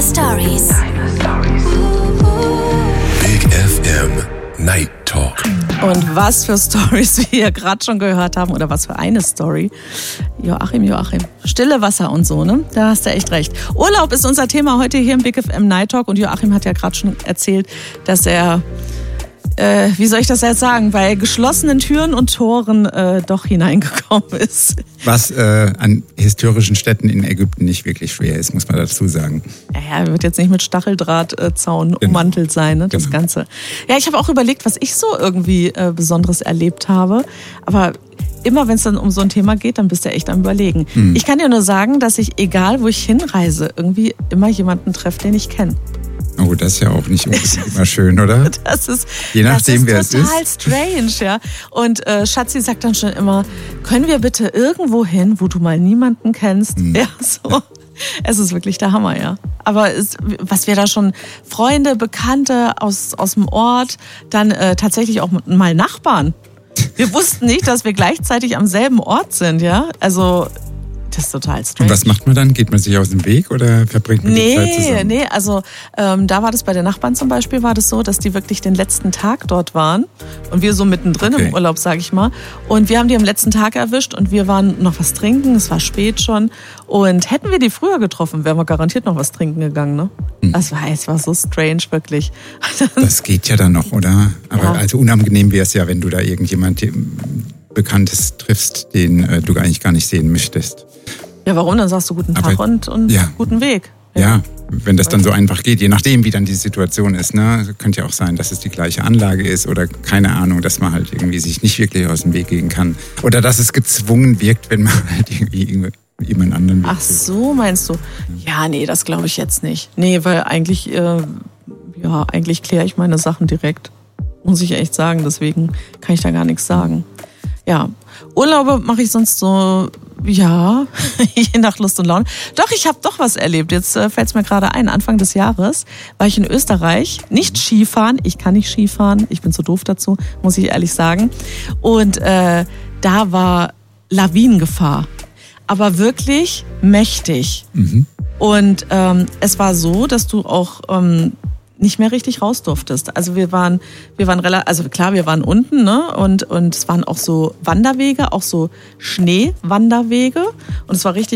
Stories. Big FM Night Talk. Und was für Stories wir hier gerade schon gehört haben, oder was für eine Story. Joachim. Stille Wasser und so, ne? Da hast du echt recht. Urlaub ist unser Thema heute hier im Big FM Night Talk. Und Joachim hat ja gerade schon erzählt, dass er, wie soll ich das jetzt sagen, bei geschlossenen Türen und Toren doch hineingekommen ist. Was an historischen Städten in Ägypten nicht wirklich schwer ist, muss man dazu sagen. Ja, wird jetzt nicht mit Stacheldrahtzaun ummantelt sein, ne, das Ganze. Ja, ich habe auch überlegt, was ich so irgendwie Besonderes erlebt habe. Aber immer wenn es dann um so ein Thema geht, dann bist du echt am Überlegen. Ich kann dir nur sagen, dass ich, egal wo ich hinreise, irgendwie immer jemanden treffe, den ich kenne. Oh, das ist ja auch nicht unbedingt immer schön, oder? Das ist, je nachdem, wer es ist. Total strange, ja. Und Schatzi sagt dann schon immer, können wir bitte irgendwo hin, wo du mal niemanden kennst? Ja, so. Es ist wirklich der Hammer, ja. Aber was wir da schon, Freunde, Bekannte aus dem Ort, dann tatsächlich auch mal Nachbarn. Wir wussten nicht, dass wir gleichzeitig am selben Ort sind, ja. Also das ist total strange. Und was macht man dann? Geht man sich aus dem Weg oder verbringt man die Zeit zusammen? Nee, also da war das bei den Nachbarn zum Beispiel, war das so, dass die wirklich den letzten Tag dort waren und wir so mittendrin im Urlaub, sag ich mal. Und wir haben die am letzten Tag erwischt und wir waren noch was trinken, es war spät schon. Und hätten wir die früher getroffen, wären wir garantiert noch was trinken gegangen, ne? Es war so strange, wirklich. Das geht ja dann noch, oder? Aber ja. Also unangenehm wäre es ja, wenn du da irgendjemand Bekanntes triffst, den du eigentlich gar nicht sehen möchtest. Ja, warum? Dann sagst du guten Tag und guten Weg. Ja, wenn das dann so einfach geht, je nachdem, wie dann die Situation ist. Ne? Könnte ja auch sein, dass es die gleiche Anlage ist oder keine Ahnung, dass man halt irgendwie sich nicht wirklich aus dem Weg gehen kann. Oder dass es gezwungen wirkt, wenn man halt irgendwie jemand anderen Ach so, meinst du? Ja, nee, das glaube ich jetzt nicht. Nee, weil eigentlich kläre ich meine Sachen direkt. Muss ich echt sagen, deswegen kann ich da gar nichts sagen. Ja, Urlaube mache ich sonst so, ja, je nach Lust und Laune. Doch, ich habe doch was erlebt. Jetzt fällt es mir gerade ein. Anfang des Jahres war ich in Österreich. Nicht Skifahren. Ich kann nicht Skifahren. Ich bin zu doof dazu, muss ich ehrlich sagen. Und da war Lawinengefahr. Aber wirklich mächtig. Und es war so, dass du auch nicht mehr richtig raus durftest. Also wir waren unten, ne? Und es waren auch so Wanderwege, auch so Schneewanderwege. Und es war richtig